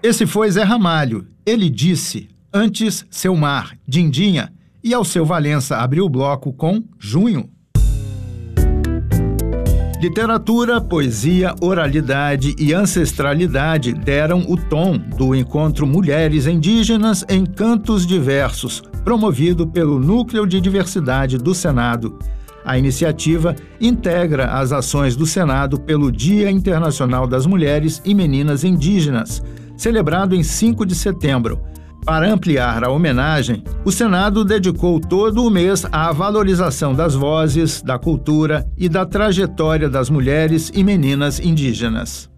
Esse foi Zé Ramalho. Ele disse, antes Seu Mar, Dindinha, e Alceu Valença abriu o bloco com Junho. Literatura, poesia, oralidade e ancestralidade deram o tom do encontro Mulheres Indígenas em Cantos Diversos, promovido pelo Núcleo de Diversidade do Senado. A iniciativa integra as ações do Senado pelo Dia Internacional das Mulheres e Meninas Indígenas, celebrado em 5 de setembro. Para ampliar a homenagem, o Senado dedicou todo o mês à valorização das vozes, da cultura e da trajetória das mulheres e meninas indígenas.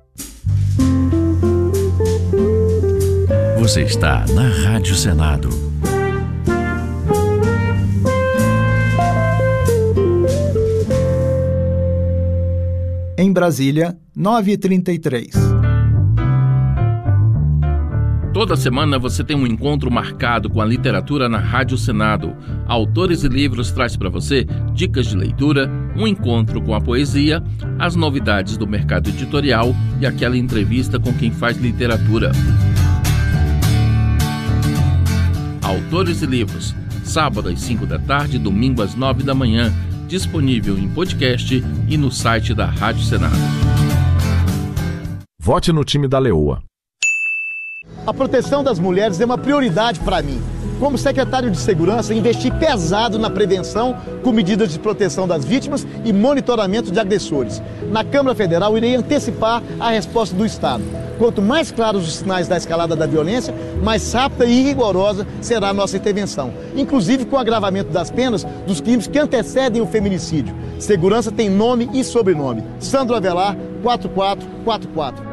Você está na Rádio Senado. Em Brasília, 9h33. Toda semana você tem um encontro marcado com a literatura na Rádio Senado. Autores e Livros traz para você dicas de leitura, um encontro com a poesia, as novidades do mercado editorial e aquela entrevista com quem faz literatura. Autores e Livros, sábado às 5 da tarde, domingo às 9 da manhã, disponível em podcast e no site da Rádio Senado. Vote no time da Leoa. A proteção das mulheres é uma prioridade para mim. Como secretário de Segurança, investi pesado na prevenção com medidas de proteção das vítimas e monitoramento de agressores. Na Câmara Federal, irei antecipar a resposta do Estado. Quanto mais claros os sinais da escalada da violência, mais rápida e rigorosa será a nossa intervenção, inclusive com o agravamento das penas dos crimes que antecedem o feminicídio. Segurança tem nome e sobrenome. Sandro Avelar, 4444.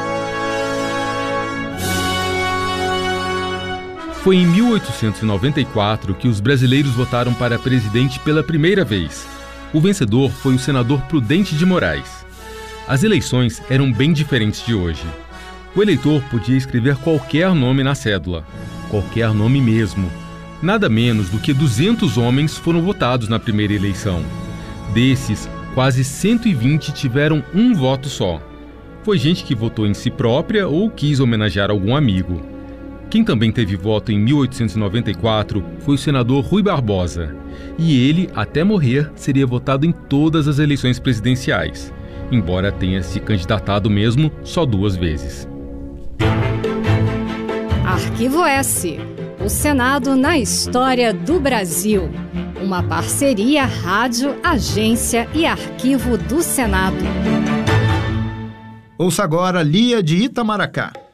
Foi em 1894 que os brasileiros votaram para presidente pela primeira vez. O vencedor foi o senador Prudente de Moraes. As eleições eram bem diferentes de hoje. O eleitor podia escrever qualquer nome na cédula, qualquer nome mesmo. Nada menos do que 200 homens foram votados na primeira eleição. Desses, quase 120 tiveram um voto só. Foi gente que votou em si própria ou quis homenagear algum amigo. Quem também teve voto em 1894 foi o senador Rui Barbosa. E ele, até morrer, seria votado em todas as eleições presidenciais, embora tenha se candidatado mesmo só 2 vezes. Arquivo S. O Senado na história do Brasil. Uma parceria Rádio, Agência e Arquivo do Senado. Ouça agora Lia de Itamaracá.